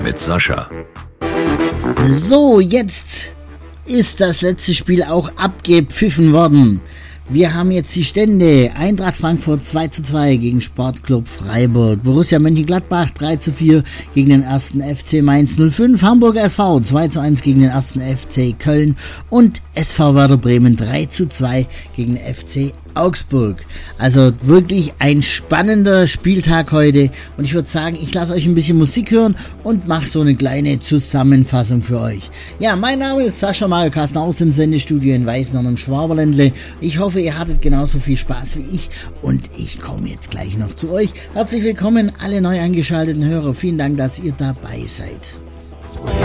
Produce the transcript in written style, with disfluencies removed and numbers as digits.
mit Sascha. So, jetzt ist das letzte Spiel auch abgepfiffen worden. Wir haben jetzt die Stände: Eintracht Frankfurt 2:2 gegen Sportclub Freiburg, Borussia Mönchengladbach 3:4 gegen den 1. FC Mainz 05, Hamburger SV 2:1 gegen den 1. FC Köln und SV Werder Bremen 3:2 gegen den FC Augsburg. Also wirklich ein spannender Spieltag heute und ich würde sagen, ich lasse euch ein bisschen Musik hören und mache so eine kleine Zusammenfassung für euch. Ja, mein Name ist Sascha Mario Kastner aus dem Sendestudio in Weißenhorn im Schwaberländle. Ich hoffe, ihr hattet genauso viel Spaß wie ich und ich komme jetzt gleich noch zu euch. Herzlich willkommen alle neu eingeschalteten Hörer. Vielen Dank, dass ihr dabei seid.